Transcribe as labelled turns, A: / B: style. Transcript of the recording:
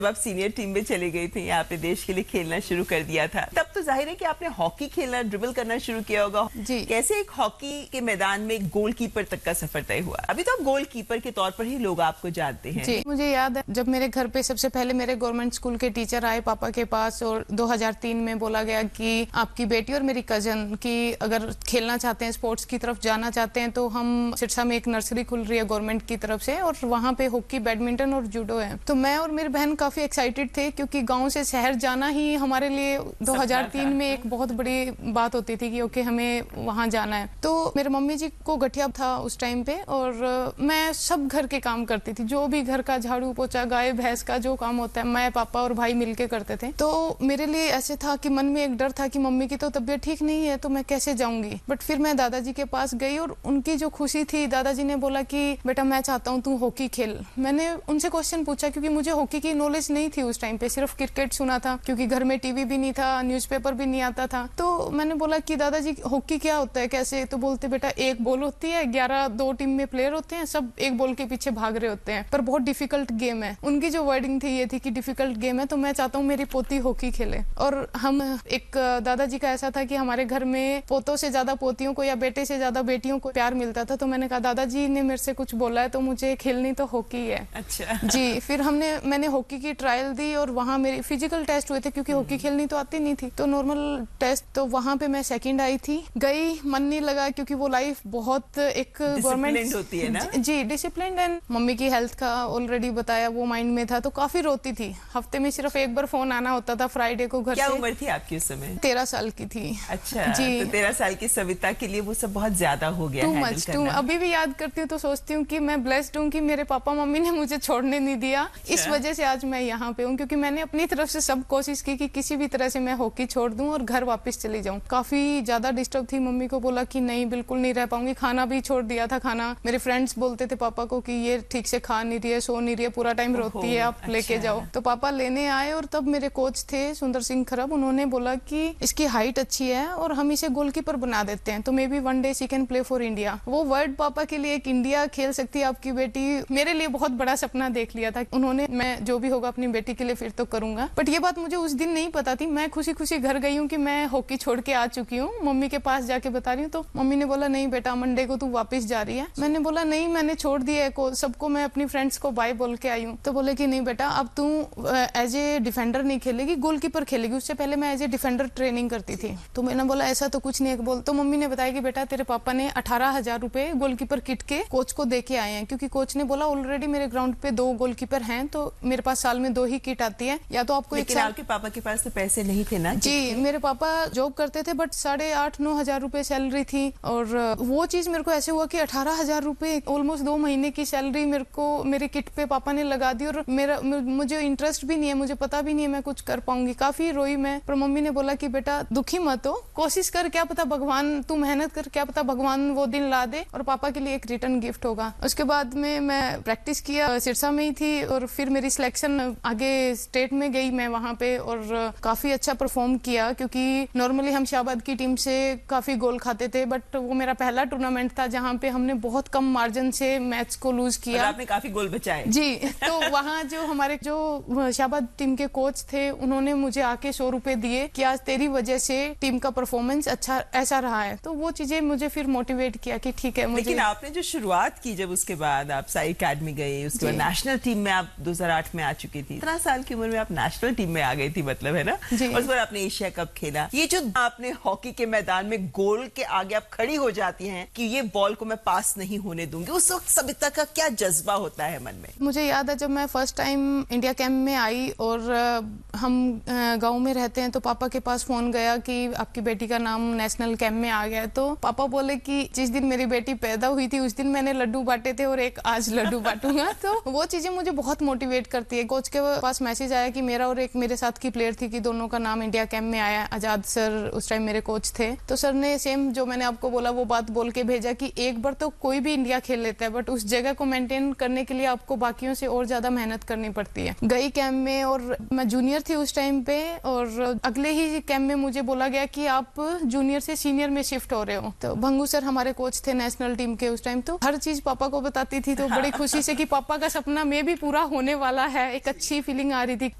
A: जब आप senior team में चले गई थी, आपने देश के लिए खेलना शुरू कर दिया था, तब तो जाहिर है कि आपने हॉकी खेलना, ड्रिबल करना शुरू किया होगा।
B: जी।
A: कैसे एक हॉकी के मैदान में एक गोलकीपर तक का सफर तय हुआ? अभी तो आप गोलकीपर के तौर पर ही लोग आपको जानते हैं।
B: जी, मुझे याद है जब मेरे घर पे सबसे पहले मेरे गवर्नमेंट स्कूल के टीचर आए पापा के पास, और 2003 में बोला गया कि आपकी बेटी और मेरी कजन की अगर खेलना चाहते हैं, स्पोर्ट्स की तरफ जाना चाहते हैं, तो हम सिरसा में एक नर्सरी खुल रही है गवर्नमेंट की तरफ से, और वहाँ पे हॉकी, बैडमिंटन और जूडो है। तो मैं और मेरी बहन काफी एक्साइटेड थे, क्योंकि गांव से शहर जाना ही हमारे लिए 2003 में एक बहुत बड़ी बात होती थी कि ओके हमें वहां जाना है। तो मेरे मम्मी जी को गठिया था उस टाइम पे, और मैं सब घर के काम करती थी, जो भी घर का झाड़ू पोछा, गाय भैंस का जो काम होता है, मैं पापा और भाई मिलके करते थे। तो मेरे लिए ऐसे था कि मन में एक डर था कि मम्मी की तो तबीयत ठीक नहीं है, तो मैं कैसे जाऊंगी। बट फिर मैं दादाजी के पास गई, और उनकी जो खुशी थी, दादाजी ने बोला कि बेटा मैं चाहता हूँ तू हॉकी खेल। मैंने उनसे क्वेश्चन पूछा, क्योंकि मुझे हॉकी की नॉलेज नहीं थी उस टाइम पे, सिर्फ क्रिकेट सुना था, क्योंकि घर में टीवी भी नहीं था, न्यूज़पेपर भी नहीं आता था। तो मैंने बोला कि दादाजी हॉकी क्या होता है, कैसे? तो बोलते बेटा एक बॉल होती है, 11 दो टीम में प्लेयर होते हैं, सब एक बॉल के पीछे भाग रहे होते हैं, पर बहुत डिफिकल्ट गेम है। उनकी जो वर्डिंग थी ये थी कि डिफिकल्ट गेम है, तो मैं चाहता हूँ मेरी पोती हॉकी खेले। और हम एक दादाजी का ऐसा था कि हमारे घर में पोतों से ज्यादा पोतियों को या बेटे से ज्यादा बेटियों को प्यार मिलता था। तो मैंने कहा दादाजी ने मेरे से कुछ बोला है तो मुझे खेलनी तो हॉकी है।
A: अच्छा।
B: जी, फिर मैंने हॉकी की ट्रायल दी, और वहाँ मेरे फिजिकल टेस्ट हुए थे, क्योंकि हॉकी खेलनी तो आती नहीं थी, तो नॉर्मल टेस्ट, तो वहाँ पे मैं सेकंड आई थी। गई, मन नहीं लगा, क्योंकि वो लाइफ बहुत एक गवर्नमेंट
A: होती है ना।
B: जी, डिसिप्लिन। एंड मम्मी की हेल्थ का ऑलरेडी बताया, वो माइंड में था, तो काफी रोती थी। हफ्ते में सिर्फ एक बार फोन आना होता था फ्राइडे को घर से।
A: क्या उम्र थी आपकी उस समय?
B: 13 साल की थी।
A: अच्छा
B: जी,
A: तो 13 साल की सविता के लिए वो सब बहुत ज्यादा हो गया
B: टू
A: हैंडल
B: मच।
A: करना।
B: अभी भी याद करती हूँ तो सोचती हूँ कि मैं ब्लेस्ड हूँ कि मेरे पापा मम्मी ने मुझे छोड़ने नहीं दिया। इस वजह से आज मैं यहाँ पे हूँ, क्योंकि मैंने अपनी तरफ से सब कोशिश की कि किसी भी तरह से मैं हॉकी छोड़ दूं और घर वापस चली जाऊं। काफी ज्यादा डिस्टर्ब थी, मम्मी को बोला कि नहीं बिल्कुल नहीं रह पाऊंगी, खाना भी छोड़ दिया था। खाना मेरे फ्रेंड्स बोलते थे पापा को कि ये ठीक से खा नहीं रही है, सो नहीं रही है, पूरा टाइम रोती है, आप लेके जाओ। तो पापा लेने आए, और तब मेरे कोच थे सुंदर सिंह खरब, उन्होंने बोला कि इसकी हाइट अच्छी है और हम इसे गोलकीपर बना देते हैं, तो may be one day she can play for India. वो वर्ड पापा के लिए, एक इंडिया खेल सकती है आपकी बेटी, मेरे लिए बहुत बड़ा सपना देख लिया था उन्होंने। मैं जो भी होगा अपनी बेटी के लिए फिर तो करूंगा। बट ये बात मुझे उस दिन नहीं पता थी। मैं खुशी खुशी घर गई हूँ कि मैं हॉकी छोड़ के आ चुकी हूँ, मम्मी के पास जाके बता रही हूँ। तो मम्मी ने बोला नहीं बेटा, मंडे को तू वापस जा रही है। मैंने बोला नहीं, मैंने छोड़ दिया है, सबको मैं अपनी फ्रेंड्स को बाय बोल के आई हूँ। तो बोले कि नहीं बेटा, अब तू एज ए डिफेंडर नहीं खेलेगी, गोलकीपर खेलेगी। उससे पहले मैं एज ए डिफेंडर ट्रेनिंग करती थी। तो मैंने बोला ऐसा तो कुछ नहीं है बोल। तो मम्मी ने बताया कि बेटा तेरे पापा ने 18,000 रुपए गोलकीपर किट के कोच को दे के आए हैं, क्योंकि कोच ने बोला ऑलरेडी मेरे ग्राउंड पे 2 गोलकीपर हैं, तो मेरे पास साल में 2 ही किट आती है, या तो आपको
A: लेकिन आपके पापा के पास तो पैसे नहीं थे ना?
B: जी, मेरे पापा जॉब करते थे, बट 8,500-9 हजार रुपए सैलरी थी। और वो चीज मेरे को ऐसे हुआ कि 18,000 रुपए, ऑलमोस्ट 2 महीने की सैलरी मेरे को मेरे किट पे पापा ने लगा दी, और मुझे इंटरेस्ट भी नहीं है, मुझे पता भी नहीं है मैं कुछ कर पाऊंगी। काफी रोई मैं, पर मम्मी ने बोला कि बेटा दुखी मत हो, कोशिश कर, क्या पता भगवान, तू मेहनत कर, क्या पता भगवान वो दिन ला दे और पापा के लिए एक रिटर्न गिफ्ट होगा। उसके बाद में मैं प्रैक्टिस किया, सिरसा में ही थी, और फिर मेरी सिलेक्शन आगे स्टेट में गई मैं वहाँ पे, और काफी अच्छा परफॉर्म किया, क्योंकि नॉर्मली हम शाहबाद की टीम से काफी गोल खाते थे, बट वो मेरा पहला टूर्नामेंट था जहाँ पे हमने बहुत कम मार्जिन से मैच को लूज किया।
A: आपने काफी गोल बचाए।
B: जी, तो वहाँ जो हमारे जो शाहबाद टीम के कोच थे, उन्होंने मुझे आके 100 रुपए दिए कि आज तेरी वजह से टीम का परफॉर्मेंस अच्छा ऐसा रहा है। तो वो चीजें मुझे फिर मोटिवेट किया कि ठीक है मुझे।
A: लेकिन आपने जो शुरुआत की, जब उसके बाद आप साई अकेडमी गए, उसके बाद नेशनल टीम में आप 2008 में आ चुकी थी, 17 साल की उम्र में आप नेशनल टीम में आ गई थी, मतलब है ना? और उस बार आपने एशिया कप खेला। ये जो आपने हॉकी के मैदान में गोल के आगे आप खड़ी हो जाती हैं कि ये बॉल को मैं पास नहीं होने दूंगी, उस वक्त सविता का क्या जज्बा होता है मन में?
B: मुझे याद है जब मैं फर्स्ट टाइम इंडिया कैंप में आई, और हम गांव में रहते हैं, तो पापा के पास फोन गया कि आपकी बेटी का नाम नेशनल कैंप में आ गया है। तो पापा बोले कि जिस दिन मेरी बेटी पैदा हुई थी उस दिन मैंने लड्डू बांटे थे, और एक आज लड्डू बांटूंगा। तो वो चीजें मुझे बहुत मोटिवेट करती है। कोच के पास मैसेज आया कि मेरा और एक मेरे साथ की प्लेयर थी कि दोनों का नाम इंडिया कैंप में आया। आजाद सर उस टाइम मेरे कोच थे। तो सर ने सेम जो मैंने आपको बोला वो बात बोल के भेजा कि एक बार तो कोई भी इंडिया खेल लेता है, बट उस जगह को मेंटेन करने के लिए आपको बाकियों से और ज्यादा मेहनत करनी पड़ती है। गई कैंप में, और मैं जूनियर थी उस टाइम पे, और अगले ही कैंप में मुझे बोला गया कि आप जूनियर से सीनियर में शिफ्ट हो रहे हो। तो भंगू सर हमारे कोच थे नेशनल टीम के उस टाइम, तो हर चीज पापा को बताती थी, तो बड़ी खुशी से कि पापा का सपना में भी पूरा होने वाला है। एक अच्छी फीलिंग आ रही थी।